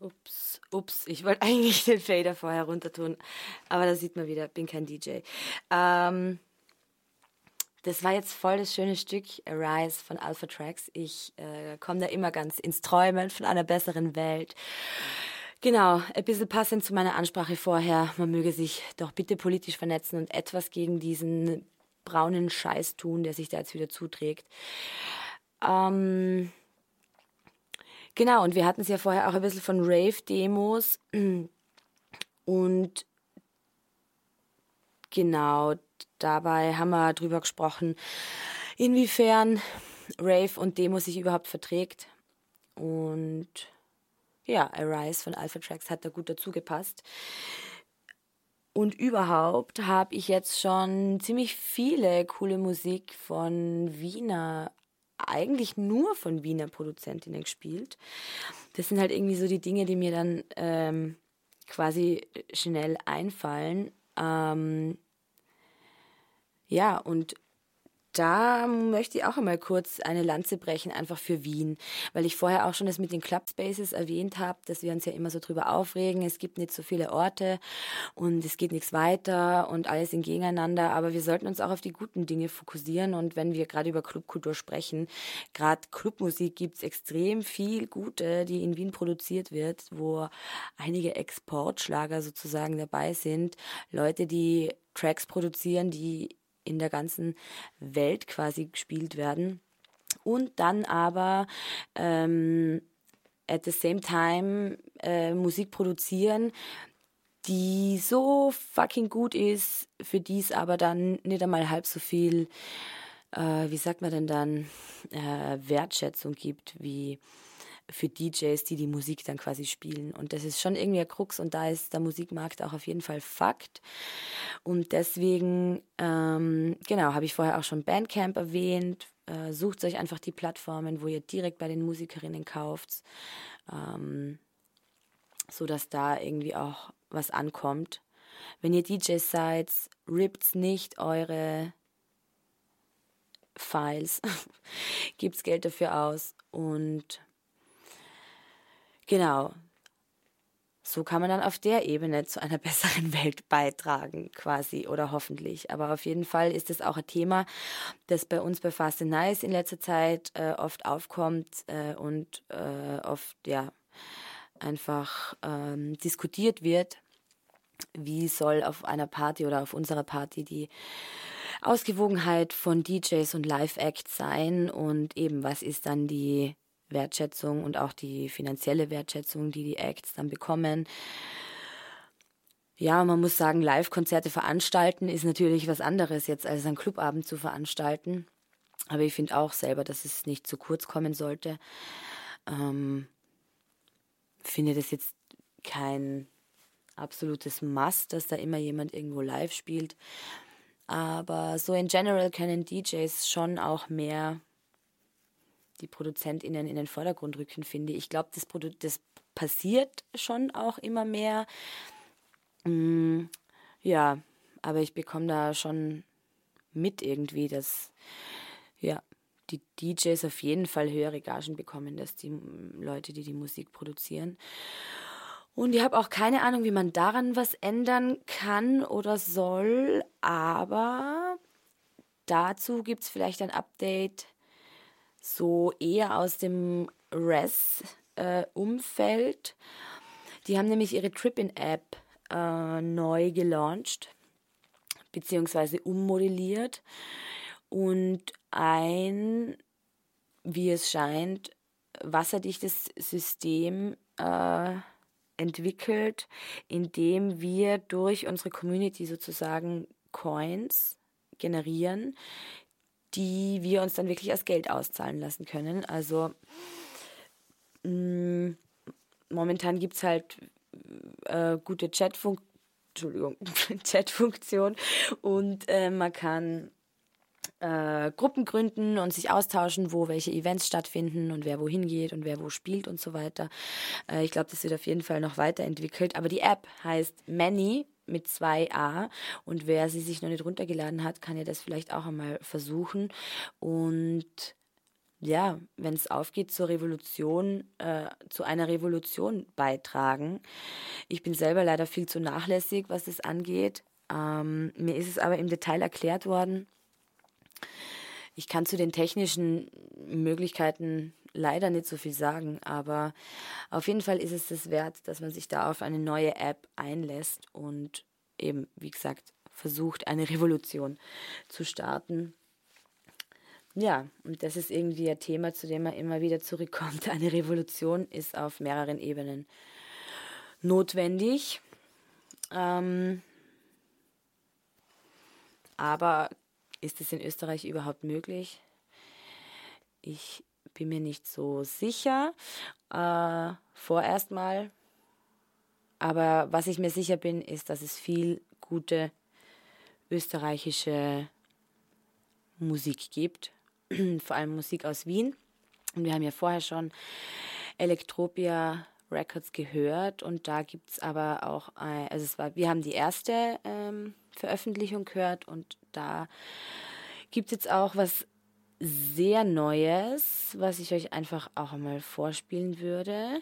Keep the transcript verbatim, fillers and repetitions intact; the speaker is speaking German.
Ups, ups, ich wollte eigentlich den Fader vorher runter tun, aber da sieht man wieder, bin kein D J. Ähm, das war jetzt voll das schöne Stück, Arise von Alpha Tracks. Ich äh, komme da immer ganz ins Träumen von einer besseren Welt. Genau, ein bisschen passend zu meiner Ansprache vorher, man möge sich doch bitte politisch vernetzen und etwas gegen diesen braunen Scheiß tun, der sich da jetzt wieder zuträgt. Ähm... Genau, und wir hatten es ja vorher auch ein bisschen von Rave-Demos und genau, dabei haben wir drüber gesprochen, inwiefern Rave und Demo sich überhaupt verträgt. Und ja, Arise von Alpha Tracks hat da gut dazu gepasst. Und überhaupt habe ich jetzt schon ziemlich viele coole Musik von Wiener eigentlich nur von Wiener Produzentinnen gespielt. Das sind halt irgendwie so die Dinge, die mir dann ähm, quasi schnell einfallen. Ähm, ja, und da möchte ich auch einmal kurz eine Lanze brechen, einfach für Wien, weil ich vorher auch schon das mit den Clubspaces erwähnt habe, dass wir uns ja immer so drüber aufregen, es gibt nicht so viele Orte und es geht nichts weiter und alles sind gegeneinander, aber wir sollten uns auch auf die guten Dinge fokussieren und wenn wir gerade über Clubkultur sprechen, gerade Clubmusik gibt es extrem viel Gute, die in Wien produziert wird, wo einige Exportschlager sozusagen dabei sind, Leute, die Tracks produzieren, die in der ganzen Welt quasi gespielt werden und dann aber ähm, at the same time äh, Musik produzieren, die so fucking gut ist, für die es aber dann nicht einmal halb so viel, äh, wie sagt man denn dann, äh, Wertschätzung gibt wie für D Js, die die Musik dann quasi spielen. Und das ist schon irgendwie ein Krux und da ist der Musikmarkt auch auf jeden Fall Fakt. Und deswegen, ähm, genau, habe ich vorher auch schon Bandcamp erwähnt. Äh, sucht euch einfach die Plattformen, wo ihr direkt bei den Musikerinnen kauft, ähm, sodass da irgendwie auch was ankommt. Wenn ihr D Js seid, rippt nicht eure Files, gebt Geld dafür aus und genau, so kann man dann auf der Ebene zu einer besseren Welt beitragen, quasi, oder hoffentlich. Aber auf jeden Fall ist es auch ein Thema, das bei uns bei Fast and Nice in letzter Zeit äh, oft aufkommt äh, und äh, oft, ja, einfach ähm, diskutiert wird. Wie soll auf einer Party oder auf unserer Party die Ausgewogenheit von D Js und Live-Acts sein und eben, was ist dann die Wertschätzung und auch die finanzielle Wertschätzung, die die Acts dann bekommen. Ja, man muss sagen, Live-Konzerte veranstalten ist natürlich was anderes jetzt, als einen Clubabend zu veranstalten. Aber ich finde auch selber, dass es nicht zu kurz kommen sollte. Ähm, finde das jetzt kein absolutes Must, dass da immer jemand irgendwo live spielt. Aber so in general können D Js schon auch mehr die ProduzentInnen in den Vordergrund rücken, finde ich. Ich glaube, das, Produ- das passiert schon auch immer mehr. Mm, ja, aber ich bekomme da schon mit irgendwie, dass ja, die D Js auf jeden Fall höhere Gagen bekommen, als die Leute, die die Musik produzieren. Und ich habe auch keine Ahnung, wie man daran was ändern kann oder soll, aber dazu gibt es vielleicht ein Update so eher aus dem Res-Umfeld. Äh, die haben nämlich ihre Trippin-App äh, neu gelauncht, beziehungsweise ummodelliert und ein, wie es scheint, wasserdichtes System äh, entwickelt, indem wir durch unsere Community sozusagen Coins generieren, die wir uns dann wirklich als Geld auszahlen lassen können. Also mh, momentan gibt es halt äh, gute Chatfunk Entschuldigung, Chatfunktion und äh, man kann äh, Gruppen gründen und sich austauschen, wo welche Events stattfinden und wer wohin geht und wer wo spielt und so weiter. Äh, ich glaube, das wird auf jeden Fall noch weiterentwickelt. Aber die App heißt Many mit zwei A und wer sie sich noch nicht runtergeladen hat, kann ja das vielleicht auch einmal versuchen. Und ja, wenn es aufgeht, zur Revolution, äh, zu einer Revolution beitragen. Ich bin selber leider viel zu nachlässig, was das angeht. Ähm, mir ist es aber im Detail erklärt worden. Ich kann zu den technischen Möglichkeiten leider nicht so viel sagen, aber auf jeden Fall ist es das wert, dass man sich da auf eine neue App einlässt und eben, wie gesagt, versucht, eine Revolution zu starten. Ja, und das ist irgendwie ein Thema, zu dem man immer wieder zurückkommt. Eine Revolution ist auf mehreren Ebenen notwendig. Ähm, aber ist es in Österreich überhaupt möglich? Ich bin mir nicht so sicher. Äh, vorerst mal. Aber was ich mir sicher bin, ist, dass es viel gute österreichische Musik gibt. Vor allem Musik aus Wien. Und wir haben ja vorher schon Elektropia Records gehört und da gibt es aber auch, ein, also es war, wir haben die erste ähm, Veröffentlichung gehört und da gibt es jetzt auch was sehr Neues, was ich euch einfach auch einmal vorspielen würde.